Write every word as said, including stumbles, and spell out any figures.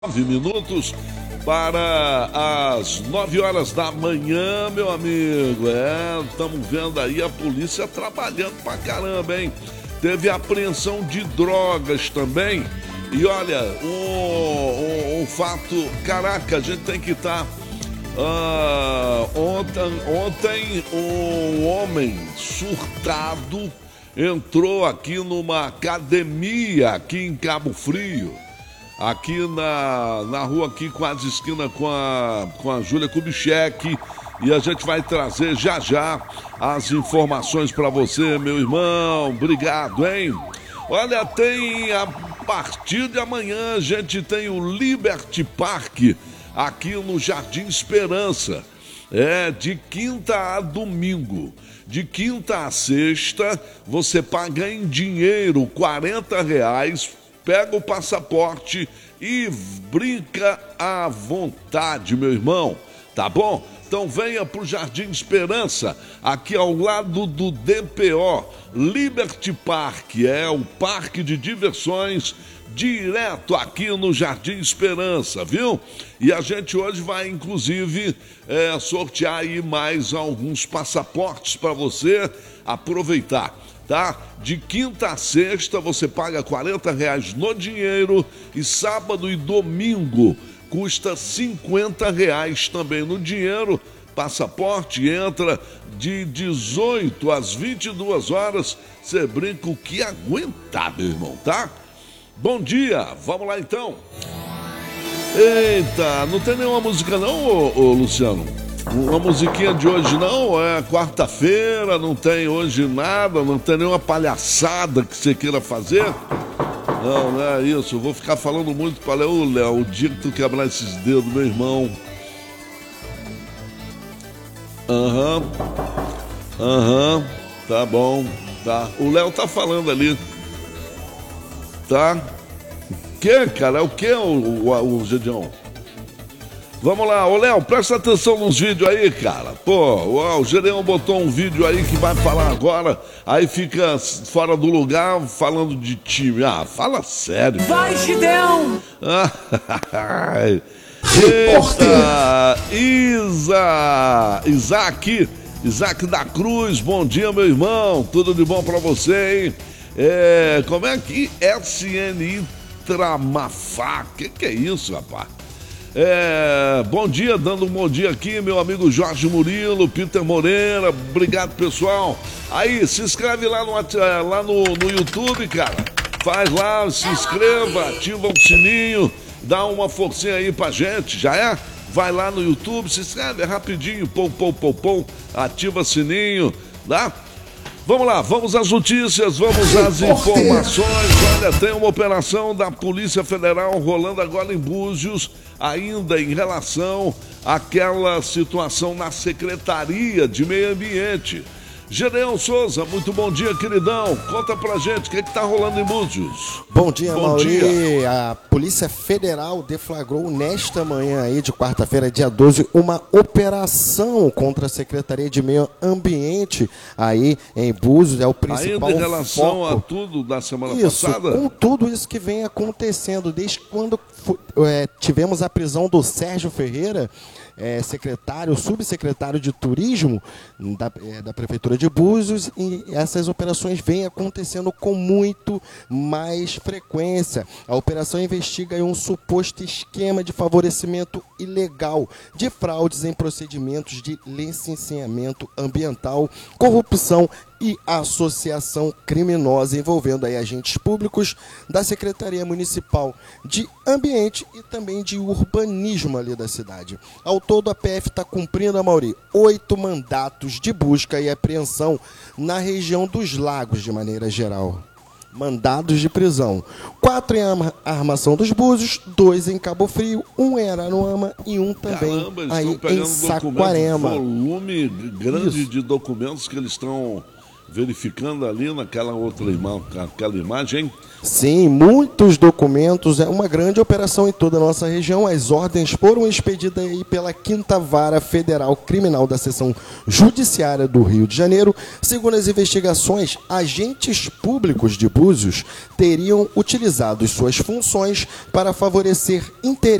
Nove minutos para as nove horas da manhã, meu amigo. É, estamos vendo aí a polícia trabalhando pra caramba, hein? Teve apreensão de drogas também. E olha, um, um, um fato, caraca, a gente tem que estar. Uh, ontem, ontem um homem surtado entrou aqui numa academia aqui em Cabo Frio. Aqui na, na rua, aqui quase esquina com a, com a Júlia Kubitschek. E a gente vai trazer já já as informações para você, meu irmão. Obrigado, hein? Olha, tem a partir de amanhã, a gente tem o Liberty Park aqui no Jardim Esperança. É de quinta a domingo. De quinta a sexta, você paga em dinheiro quarenta reais. Pega o passaporte e brinca à vontade, meu irmão, tá bom? Então venha pro Jardim Esperança, aqui ao lado do D P O, Liberty Park, é o parque de diversões direto aqui no Jardim Esperança, viu? E a gente hoje vai, inclusive, é, sortear aí mais alguns passaportes para você aproveitar. Tá? De quinta a sexta você paga quarenta reais no dinheiro e sábado e domingo custa cinquenta reais também no dinheiro. Passaporte entra de dezoito às vinte e duas horas. Você brinca o que aguentar, meu irmão, tá? Bom dia, vamos lá então. Eita, não tem nenhuma música não, ô, ô Luciano? Uma musiquinha de hoje não, é quarta-feira, não tem hoje nada, não tem nenhuma palhaçada que você queira fazer. Não, não é isso, eu vou ficar falando muito para o Léo, o dia que tu quebrar esses dedos, meu irmão. Aham, uhum. aham, uhum. Tá bom, tá. O Léo tá falando ali, tá? O que, cara? É o que, o, o, o Gedião? Vamos lá, ô Léo, presta atenção nos vídeos aí, cara. Pô, o Gedeão botou um vídeo aí que vai falar agora, aí fica fora do lugar falando de time. Ah, fala sério. Vai, Gedeão! Eita, Isa, Isaac, Isaac da Cruz, bom dia, meu irmão. Tudo de bom pra você, hein? É, como é que S N I Tramafá? Que que é isso, rapaz? É, bom dia, dando um bom dia aqui, meu amigo Jorge Murilo, Peter Moreira, obrigado pessoal. Aí, se inscreve lá no, lá no, no YouTube, cara. Faz lá, se inscreva, ativa o sininho, dá uma forcinha aí pra gente, já é? Vai lá no YouTube, se inscreve, é rapidinho, pom, pom, pom, pom, ativa o sininho, tá? Vamos lá, vamos às notícias, vamos às informações. Olha, tem uma operação da Polícia Federal rolando agora em Búzios, ainda em relação àquela situação na Secretaria de Meio Ambiente. Gedeão Souza, muito bom dia, queridão. Conta pra gente, o que é que tá rolando em Búzios? Bom dia, bom Mauri. Dia. A Polícia Federal deflagrou nesta manhã aí de quarta-feira, dia doze, uma operação contra a Secretaria de Meio Ambiente aí em Búzios. É o principal Ainda em relação foco. a tudo da semana isso, passada? Com tudo isso que vem acontecendo, desde quando é, tivemos a prisão do Sérgio Ferreira, É, secretário, subsecretário de Turismo da, é, da Prefeitura de Búzios, e essas operações vêm acontecendo com muito mais frequência. A operação investiga aí um suposto esquema de favorecimento ilegal de fraudes em procedimentos de licenciamento ambiental, corrupção e associação criminosa envolvendo aí agentes públicos da Secretaria Municipal de Ambiente e também de Urbanismo ali da cidade. Ao todo, a P F está cumprindo, Amauri, oito mandatos de busca e apreensão na região dos Lagos, de maneira geral. Mandados de prisão. Quatro em Armação dos Búzios, dois em Cabo Frio, um em Araruama e um também Caramba, eles aí estão pegando em Saquarema. Volume grande Isso. de documentos que eles estão verificando ali naquela outra ima aquela imagem. Sim, muitos documentos, é uma grande operação em toda a nossa região. As ordens foram expedidas aí pela quinta Vara Federal Criminal da Seção Judiciária do Rio de Janeiro. Segundo as investigações, agentes públicos de Búzios teriam utilizado suas funções para favorecer interesses